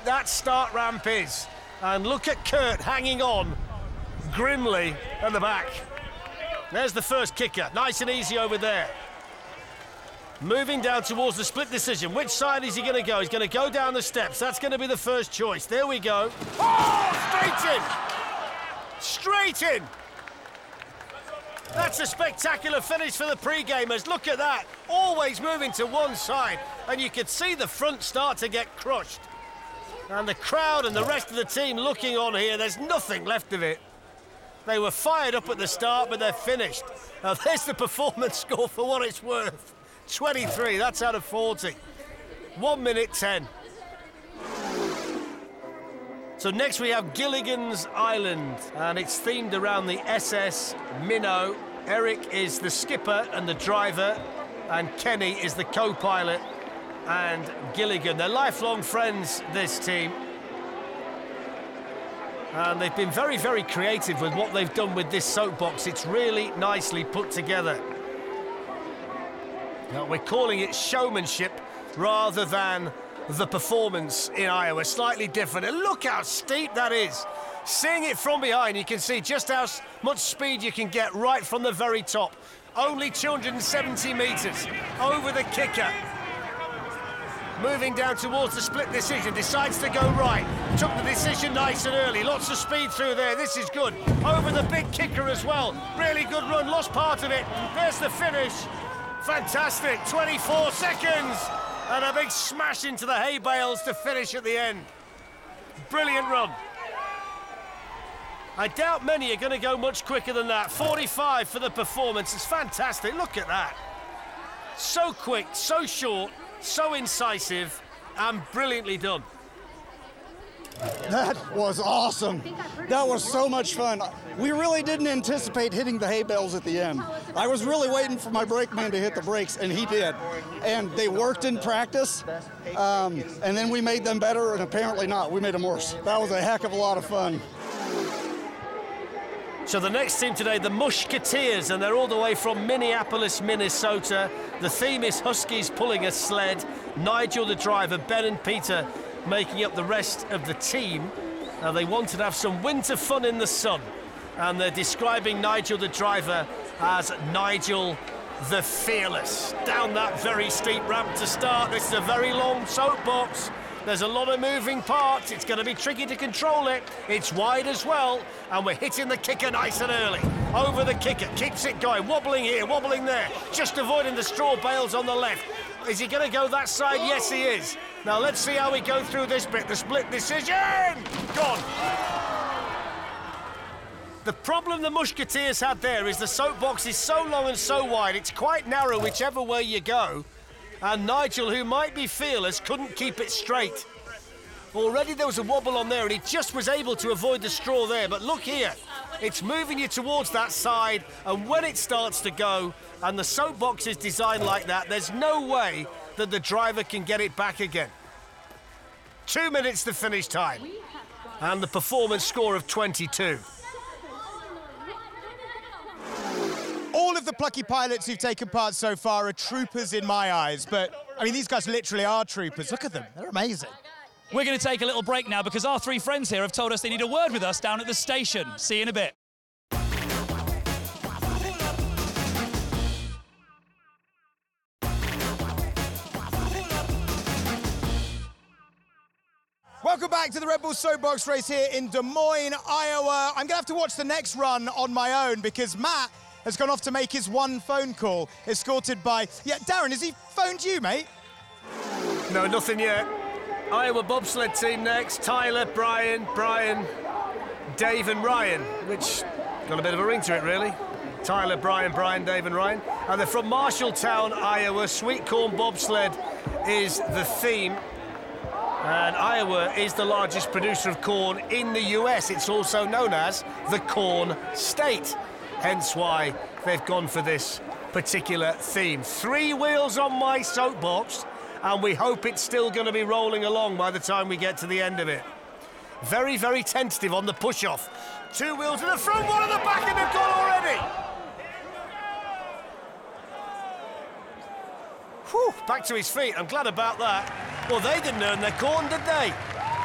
steep that start ramp is. And look at Kurt hanging on grimly at the back. There's the first kicker, nice and easy over there. Moving down towards the split decision. Which side is he going to go? He's going to go down the steps. That's going to be the first choice. There we go. Oh, straight in! Straight in! That's a spectacular finish for the pre-gamers. Look at that. Always moving to one side. And you could see the front start to get crushed. And the crowd and the rest of the team looking on here, there's nothing left of it. They were fired up at the start, but they're finished. Now, there's the performance score for what it's worth. 23, that's out of 40. 1 minute 10. So next we have Gilligan's Island, and it's themed around the SS Minnow. Eric is the skipper and the driver, and Kenny is the co-pilot, and Gilligan. They're lifelong friends, this team. And they've been very, very creative with what they've done with this soapbox. It's really nicely put together. Now, we're calling it showmanship rather than the performance in Iowa. Slightly different. And look how steep that is. Seeing it from behind, you can see just how much speed you can get right from the very top. Only 270 metres over the kicker. Moving down towards the split decision, decides to go right. Took the decision nice and early. Lots of speed through there. This is good. Over the big kicker as well. Really good run. Lost part of it. There's the finish. Fantastic. 24 seconds. And a big smash into the hay bales to finish at the end. Brilliant run. I doubt many are going to go much quicker than that. 45 for the performance. It's fantastic. Look at that. So quick, so short, so incisive, and brilliantly done. That was awesome. That was so much fun. We really didn't anticipate hitting the hay bales at the end. I was really waiting for my brakeman to hit the brakes, and he did. And they worked in practice, and then we made them better, and apparently not. We made them worse. That was a heck of a lot of fun. So the next team today, the Mushketeers, and they're all the way from Minneapolis, Minnesota. The theme is Huskies pulling a sled. Nigel, the driver, Ben and Peter making up the rest of the team. Now, they wanted to have some winter fun in the sun, and they're describing Nigel, the driver, as Nigel the Fearless. Down that very steep ramp to start. This is a very long soapbox. There's a lot of moving parts. It's going to be tricky to control it. It's wide as well, and we're hitting the kicker nice and early. Over the kicker, keeps it going, wobbling here, wobbling there, just avoiding the straw bales on the left. Is he going to go that side? Yes, he is. Now, let's see how we go through this bit. The split decision! Gone. The problem the Musketeers had there is the soapbox is so long and so wide, it's quite narrow whichever way you go. And Nigel, who might be fearless, couldn't keep it straight. Already there was a wobble on there, and he just was able to avoid the straw there. But look here, it's moving you towards that side, and when it starts to go, and the soapbox is designed like that, there's no way that the driver can get it back again. 2 minutes to finish time, and the performance score of 22. All of the plucky pilots who've taken part so far are troopers in my eyes, but, I mean, these guys literally are troopers. Look at them. They're amazing. We're going to take a little break now because our three friends here have told us they need a word with us down at the station. See you in a bit. Welcome back to the Red Bull Soapbox race here in Des Moines, Iowa. I'm going to have to watch the next run on my own because Matt has gone off to make his one phone call, escorted by... Yeah, Darren, has he phoned you, mate? No, nothing yet. Iowa bobsled team next. Tyler, Brian, Dave and Ryan, which got a bit of a ring to it, really. Tyler, Brian, Dave and Ryan. And they're from Marshalltown, Iowa. Sweet corn bobsled is the theme. And Iowa is the largest producer of corn in the US. It's also known as the Corn State. Hence why they've gone for this particular theme. 3 wheels on my soapbox, and we hope it's still going to be rolling along by the time we get to the end of it. Very, very tentative on the push-off. 2 wheels in the front, 1 in the back, and they've gone already. Whew, back to his feet. I'm glad about that. Well, they didn't earn their corn, did they?